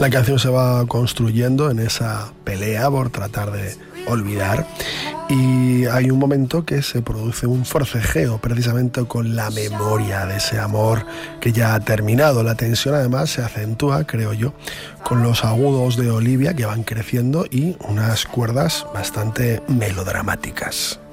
La canción se va construyendo en esa pelea por tratar de olvidar, y hay un momento que se produce un forcejeo precisamente con la memoria de ese amor que ya ha terminado. La tensión además se acentúa, creo yo, con los agudos de Olivia que van creciendo y unas cuerdas bastante melodramáticas.